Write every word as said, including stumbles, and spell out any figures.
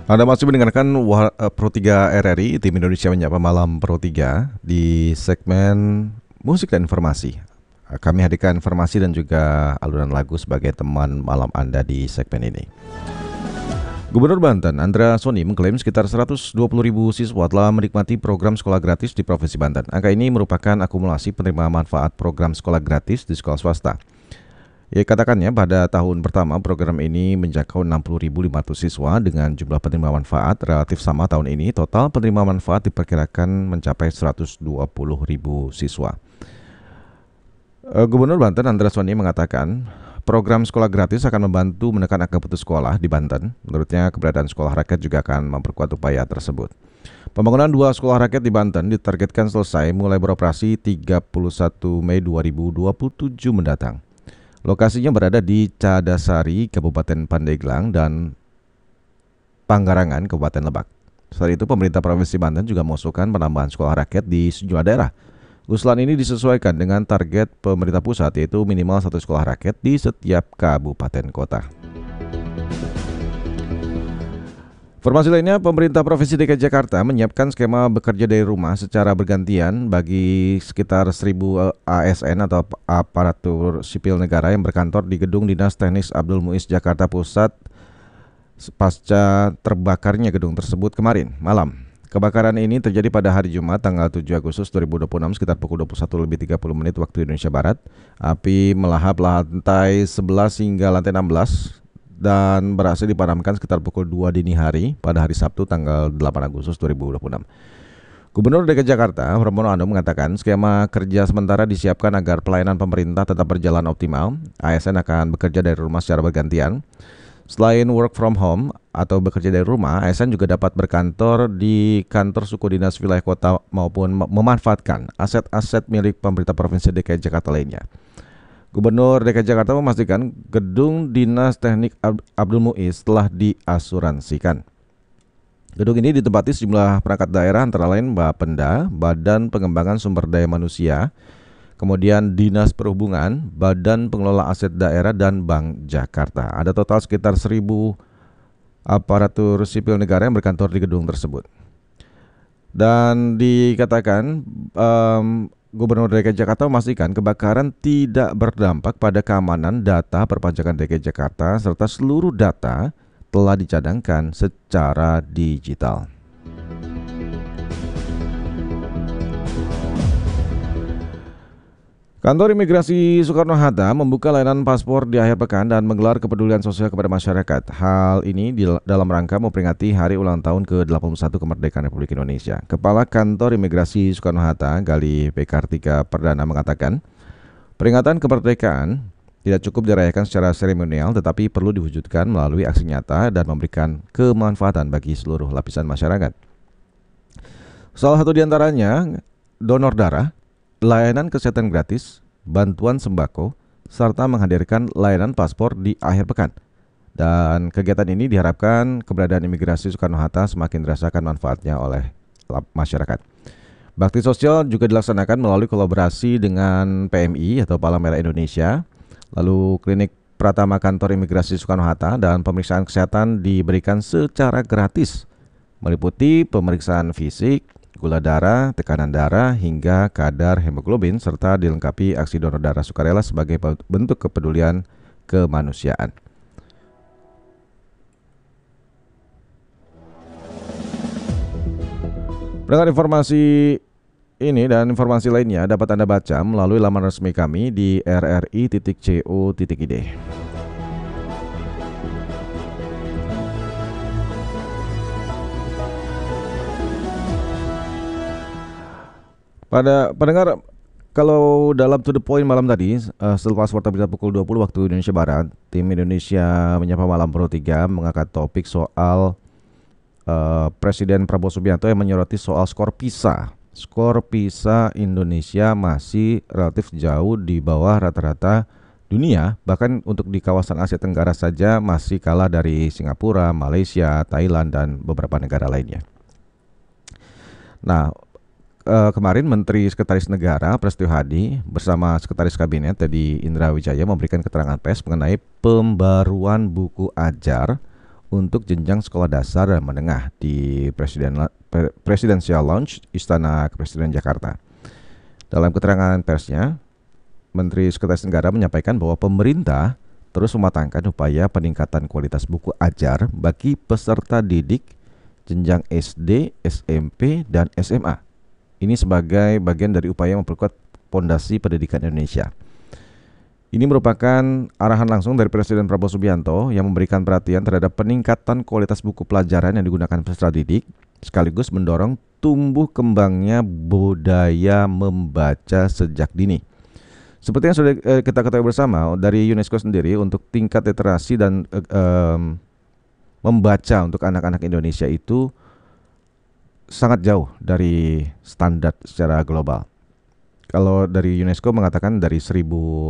Anda masih mendengarkan Wa- eh, Pro tiga R R I, Tim Indonesia Menyapa Malam Pro tiga di segmen musik dan informasi. Eh, Kami hadirkan informasi dan juga alunan lagu sebagai teman malam Anda di segmen ini. Gubernur Banten, Andra Soni, mengklaim sekitar seratus dua puluh ribu siswa telah menikmati program sekolah gratis di Provinsi Banten. Angka ini merupakan akumulasi penerima manfaat program sekolah gratis di sekolah swasta. Ya, katakannya pada tahun pertama program ini menjangkau enam puluh ribu lima ratus siswa dengan jumlah penerima manfaat relatif sama tahun ini. Total penerima manfaat diperkirakan mencapai seratus dua puluh ribu siswa. Eh, Gubernur Banten Andra Soni mengatakan program sekolah gratis akan membantu menekan angka putus sekolah di Banten. Menurutnya keberadaan sekolah rakyat juga akan memperkuat upaya tersebut. Pembangunan dua sekolah rakyat di Banten ditargetkan selesai mulai beroperasi tiga puluh satu Mei dua ribu dua puluh tujuh mendatang. Lokasinya berada di Cadasari, Kabupaten Pandeglang dan Panggarangan, Kabupaten Lebak. Saat itu pemerintah Provinsi Banten juga mengusulkan penambahan sekolah rakyat di sejumlah daerah. Usulan ini disesuaikan dengan target pemerintah pusat, yaitu minimal satu sekolah rakyat di setiap kabupaten kota. Informasi lainnya, pemerintah Provinsi D K I Jakarta menyiapkan skema bekerja dari rumah secara bergantian bagi sekitar seribu A S N atau aparatur sipil negara yang berkantor di Gedung Dinas Teknis Abdul Muiz Jakarta Pusat pasca terbakarnya gedung tersebut kemarin malam. Kebakaran ini terjadi pada hari Jumat tanggal tujuh Agustus dua ribu dua puluh enam sekitar pukul dua puluh satu lebih tiga puluh menit waktu Indonesia Barat. Api melahap lantai sebelas hingga lantai enam belas dan berhasil dipadamkan sekitar pukul dua dini hari pada hari Sabtu tanggal delapan Agustus dua ribu dua puluh enam. Gubernur D K I Jakarta, Pramono Anung, mengatakan skema kerja sementara disiapkan agar pelayanan pemerintah tetap berjalan optimal. A S N akan bekerja dari rumah secara bergantian. Selain work from home atau bekerja dari rumah, A S N juga dapat berkantor di kantor suku dinas wilayah kota maupun memanfaatkan aset-aset milik pemerintah Provinsi D K I Jakarta lainnya. Gubernur D K I Jakarta memastikan gedung Dinas Teknik Abdul Muiz telah diasuransikan. Gedung ini ditempati sejumlah perangkat daerah antara lain Bapenda, Badan Pengembangan Sumber Daya Manusia, kemudian Dinas Perhubungan, Badan Pengelola Aset Daerah, dan Bank Jakarta. Ada total sekitar seribu aparatur sipil negara yang berkantor di gedung tersebut. Dan dikatakan um, Gubernur D K I Jakarta memastikan kebakaran tidak berdampak pada keamanan data perpajakan D K I Jakarta serta seluruh data telah dicadangkan secara digital. Kantor Imigrasi Soekarno-Hatta membuka layanan paspor di akhir pekan dan menggelar kepedulian sosial kepada masyarakat. Hal ini di, dalam rangka memperingati hari ulang tahun ke delapan puluh satu kemerdekaan Republik Indonesia. Kepala Kantor Imigrasi Soekarno-Hatta, Gali P. Kartika Perdana, mengatakan, peringatan kemerdekaan tidak cukup dirayakan secara seremonial, tetapi perlu diwujudkan melalui aksi nyata dan memberikan kemanfaatan bagi seluruh lapisan masyarakat. Salah satu diantaranya donor darah, layanan kesehatan gratis, bantuan sembako, serta menghadirkan layanan paspor di akhir pekan. Dan kegiatan ini diharapkan keberadaan Imigrasi Soekarno-Hatta semakin dirasakan manfaatnya oleh masyarakat. Bakti sosial juga dilaksanakan melalui kolaborasi dengan P M I atau Palang Merah Indonesia, lalu klinik Pratama Kantor Imigrasi Soekarno-Hatta, dan pemeriksaan kesehatan diberikan secara gratis, meliputi pemeriksaan fisik, gula darah, tekanan darah, hingga kadar hemoglobin, serta dilengkapi aksi donor darah sukarela sebagai bentuk kepedulian kemanusiaan. Dengan informasi ini dan informasi lainnya dapat Anda baca melalui laman resmi kami di r r i titik co titik i d. Pada pendengar, kalau dalam to the point malam tadi, uh, selepas warta berita pukul dua puluh waktu Indonesia Barat, tim Indonesia Menyapa Malam Pro tiga mengangkat topik soal uh, Presiden Prabowo Subianto yang menyoroti soal skor PISA. Skor PISA Indonesia masih relatif jauh di bawah rata-rata dunia, bahkan untuk di kawasan Asia Tenggara saja masih kalah dari Singapura, Malaysia, Thailand, dan beberapa negara lainnya. Nah, Uh, kemarin Menteri Sekretaris Negara Prasetyo Hadi bersama Sekretaris Kabinet Teddy Indra Wijaya memberikan keterangan pers mengenai pembaruan buku ajar untuk jenjang sekolah dasar dan menengah di Presiden, Presidential Lounge Istana Kepresidenan Jakarta. Dalam keterangan persnya, Menteri Sekretaris Negara menyampaikan bahwa pemerintah terus mematangkan upaya peningkatan kualitas buku ajar bagi peserta didik jenjang S D, S M P, dan S M A. Ini sebagai bagian dari upaya memperkuat fondasi pendidikan Indonesia. Ini merupakan arahan langsung dari Presiden Prabowo Subianto yang memberikan perhatian terhadap peningkatan kualitas buku pelajaran yang digunakan peserta didik, sekaligus mendorong tumbuh kembangnya budaya membaca sejak dini. Seperti yang sudah eh, kita ketahui bersama, dari UNESCO sendiri untuk tingkat literasi dan eh, eh, membaca untuk anak-anak Indonesia itu sangat jauh dari standar secara global. Kalau dari UNESCO mengatakan dari seribu